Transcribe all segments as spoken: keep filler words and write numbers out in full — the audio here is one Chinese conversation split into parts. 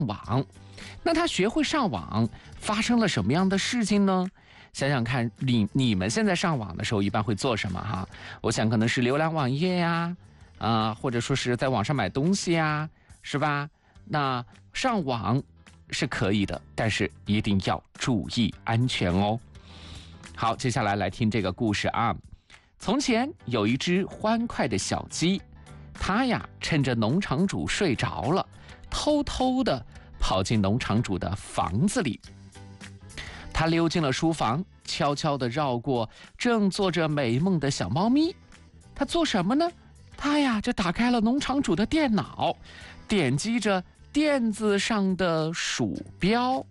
网。那他学会上网，发生了什么样的事情呢？想想看，你你们现在上网的时候一般会做什么哈？我想可能是浏览网页呀，啊、呃，或者说是在网上买东西呀，是吧？那上网是可以的，但是一定要注意安全哦。好，接下来来听这个故事啊。从前有一只欢快的小鸡，它呀趁着农场主睡着了，偷偷的跑进农场主的房子里。他溜进了书房，悄悄地绕过正做着美梦的小猫咪。他做什么呢？他呀就打开了农场主的电脑，点击着垫子上的鼠标。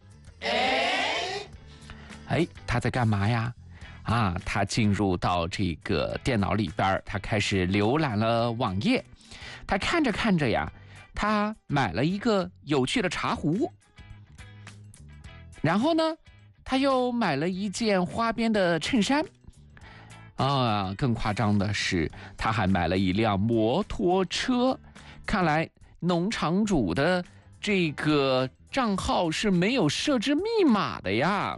哎，他在干嘛呀？啊，他进入到这个电脑里边，他开始浏览了网页。他看着看着呀，他买了一个有趣的茶壶。然后呢，他又买了一件花边的衬衫。啊，更夸张的是，他还买了一辆摩托车。看来农场主的这个账号是没有设置密码的呀。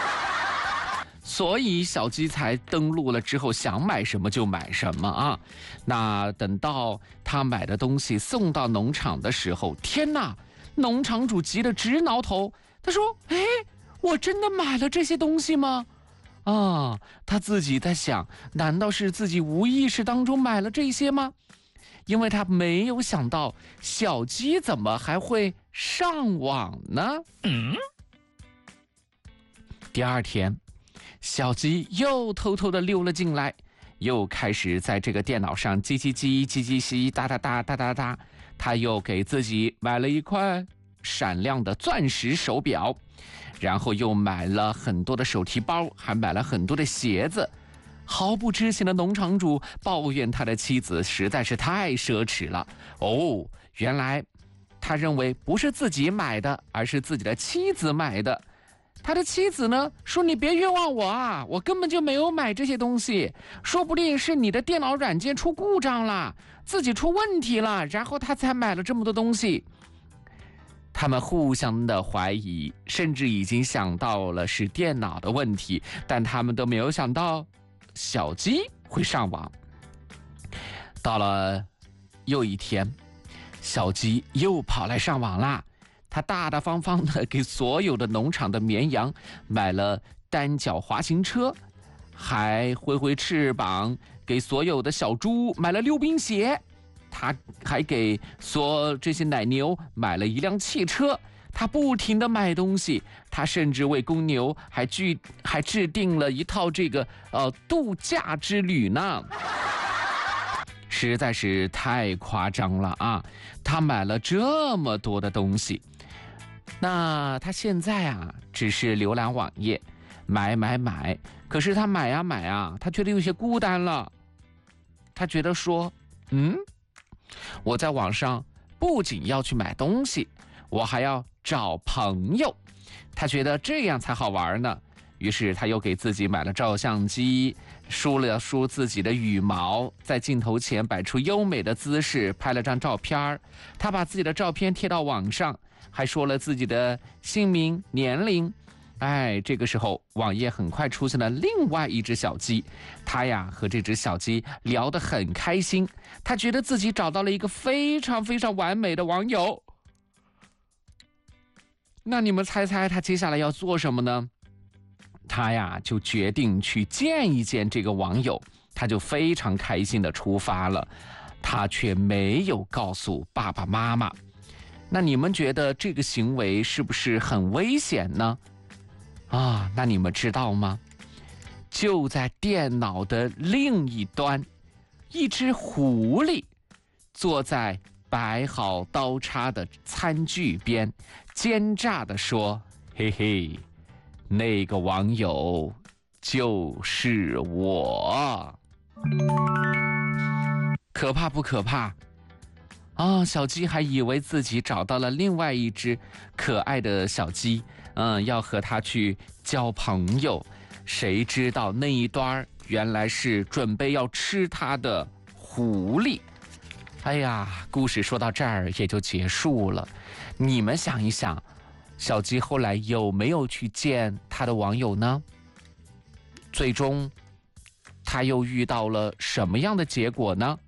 所以小鸡才登录了之后，想买什么就买什么啊。那等到他买的东西送到农场的时候，天哪，农场主急得直挠头。他说：哎，我真的买了这些东西吗？啊，他自己在想，难道是自己无意识当中买了这些吗？因为他没有想到小鸡怎么还会上网呢？嗯。第二天，小鸡又偷偷地溜了进来，又开始在这个电脑上叽叽叽叽叽叽哒哒哒哒哒哒。他又给自己买了一块闪亮的钻石手表，然后又买了很多的手提包，还买了很多的鞋子。毫不知情的农场主抱怨他的妻子实在是太奢侈了。哦，原来他认为不是自己买的，而是自己的妻子买的。他的妻子呢说：你别冤枉我啊，我根本就没有买这些东西，说不定是你的电脑软件出故障了，自己出问题了，然后他才买了这么多东西。他们互相的怀疑，甚至已经想到了是电脑的问题，但他们都没有想到小鸡会上网。到了又一天，小鸡又跑来上网啦。他大大方方的给所有的农场的绵羊买了单脚滑行车，还挥挥翅膀给所有的小猪买了溜冰鞋。他还给所有这些奶牛买了一辆汽车。他不停地买东西，他甚至为公牛还制还制定了一套这个呃度假之旅呢。实在是太夸张了啊！他买了这么多的东西。那他现在啊，只是浏览网页，买买买。可是他买呀买啊，他觉得有些孤单了。他觉得说，嗯，我在网上不仅要去买东西，我还要找朋友。他觉得这样才好玩呢。于是他又给自己买了照相机，梳了梳自己的羽毛，在镜头前摆出优美的姿势，拍了张照片。他把自己的照片贴到网上，还说了自己的姓名、年龄。哎，这个时候网页很快出现了另外一只小鸡，他呀和这只小鸡聊得很开心，他觉得自己找到了一个非常非常完美的网友。那你们猜猜他接下来要做什么呢？他呀就决定去见一见这个网友，他就非常开心地出发了，他却没有告诉爸爸妈妈。那你们觉得这个行为是不是很危险呢？啊，那你们知道吗？就在电脑的另一端，一只狐狸坐在摆好刀叉的餐具边，奸诈地说：嘿嘿，那个网友就是我。可怕不可怕？啊，小鸡还以为自己找到了另外一只可爱的小鸡，嗯，要和它去交朋友。谁知道那一端原来是准备要吃它的狐狸。 哎呀，故事说到这儿也就结束了。你们想一想，小鸡后来有没有去见他的网友呢？最终，他又遇到了什么样的结果呢？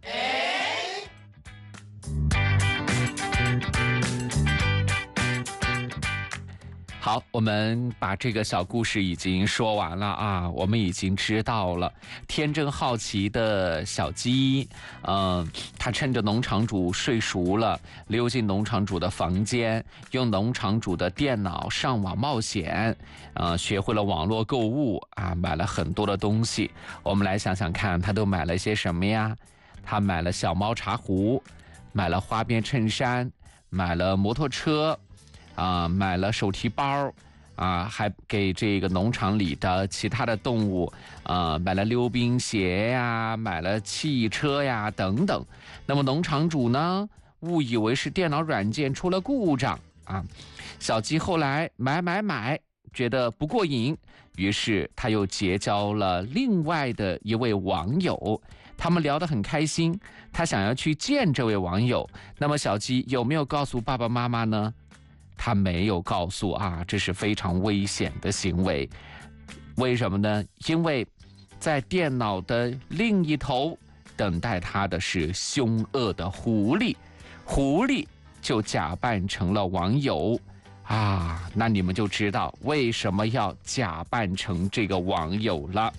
好，我们把这个小故事已经说完了啊，我们已经知道了，天真好奇的小鸡，嗯、呃，他趁着农场主睡熟了，溜进农场主的房间，用农场主的电脑上网冒险，呃，学会了网络购物啊，买了很多的东西。我们来想想看，他都买了些什么呀？他买了小猫茶壶，买了花边衬衫，买了摩托车。啊，买了手提包，啊，还给这个农场里的其他的动物，啊，买了溜冰鞋呀，买了汽车呀，等等。那么农场主呢，误以为是电脑软件出了故障啊。小鸡后来买买买，觉得不过瘾，于是他又结交了另外的一位网友，他们聊得很开心。他想要去见这位网友，那么小鸡有没有告诉爸爸妈妈呢？他没有告诉啊，这是非常危险的行为。为什么呢？因为在电脑的另一头等待他的是凶恶的狐狸，狐狸就假扮成了网友啊，那你们就知道为什么要假扮成这个网友了。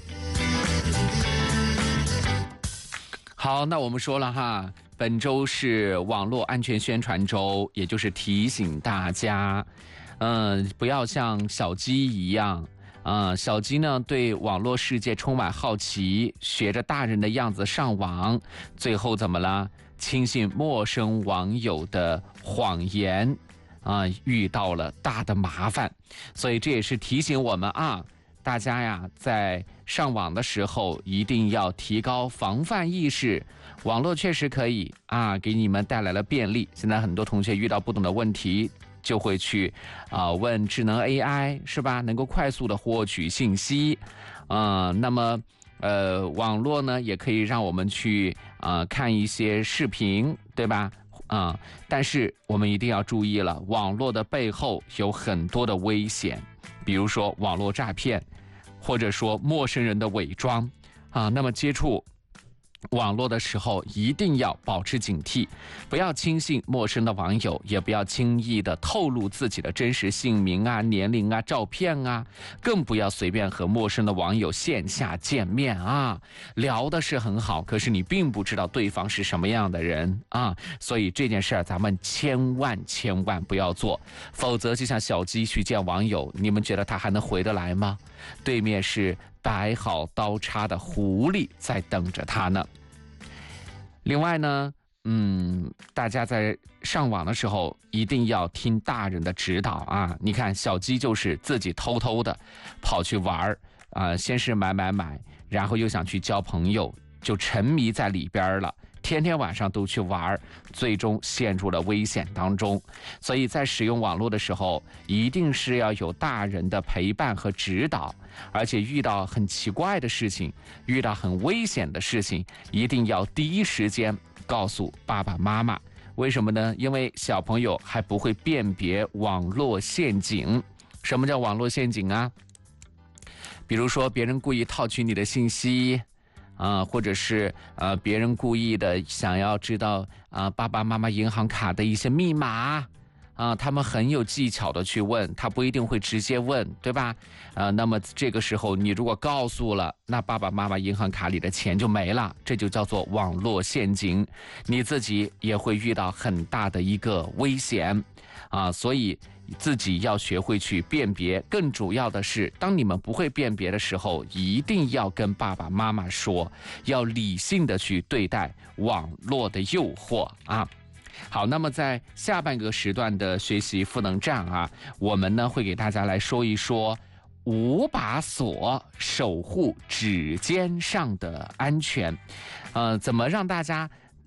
好，那我们说了哈，本周是网络安全宣传周，也就是提醒大家，嗯、呃，不要像小鸡一样，啊、呃，小鸡呢对网络世界充满好奇，学着大人的样子上网，最后怎么了？轻信陌生网友的谎言，啊、呃，遇到了大的麻烦，所以这也是提醒我们啊。大家呀，在上网的时候一定要提高防范意识。网络确实可以啊，给你们带来了便利。现在很多同学遇到不懂的问题，就会去啊问智能 A I， 是吧？能够快速的获取信息。啊、呃，那么呃，网络呢也可以让我们去啊、呃、看一些视频，对吧？啊、呃，但是我们一定要注意了，网络的背后有很多的危险。比如说网络诈骗，或者说陌生人的伪装啊，那么接触网络的时候一定要保持警惕，不要轻信陌生的网友，也不要轻易的透露自己的真实姓名啊、年龄啊、照片啊，更不要随便和陌生的网友线下见面啊。聊的是很好，可是你并不知道对方是什么样的人啊，所以这件事儿咱们千万千万不要做，否则就像小鸡去见网友，你们觉得他还能回得来吗？对面是摆好刀叉的狐狸在等着他呢。另外呢，嗯，大家在上网的时候一定要听大人的指导啊！你看小鸡就是自己偷偷的跑去玩儿啊，先是买买买，然后又想去交朋友，就沉迷在里边了。天天晚上都去玩，最终陷入了危险当中。所以在使用网络的时候，一定是要有大人的陪伴和指导，而且遇到很奇怪的事情，遇到很危险的事情，一定要第一时间告诉爸爸妈妈。为什么呢？因为小朋友还不会辨别网络陷阱。什么叫网络陷阱啊？比如说别人故意套取你的信息啊，或者是呃别人故意的想要知道啊爸爸妈妈银行卡的一些密码啊，他们很有技巧的去问，他不一定会直接问，对吧？啊，那么这个时候你如果告诉了，那爸爸妈妈银行卡里的钱就没了，这就叫做网络陷阱，你自己也会遇到很大的一个危险啊，所以自己要学会去辨别，更主要的是，当你们不会辨别的时候，一定要跟爸爸妈妈说，要理性的去对待网络的诱惑啊。好，那么在下半个时段的学习赋能站啊，我们呢会给大家来说一说五把锁守护指尖上的安全，呃，怎么让大家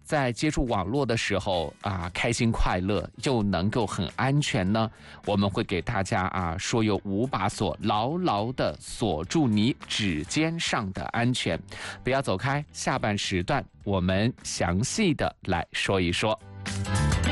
在接触网络的时候啊，开心快乐又能够很安全呢？我们会给大家啊说有五把锁，牢牢的锁住你指尖上的安全。不要走开，下半时段我们详细的来说一说。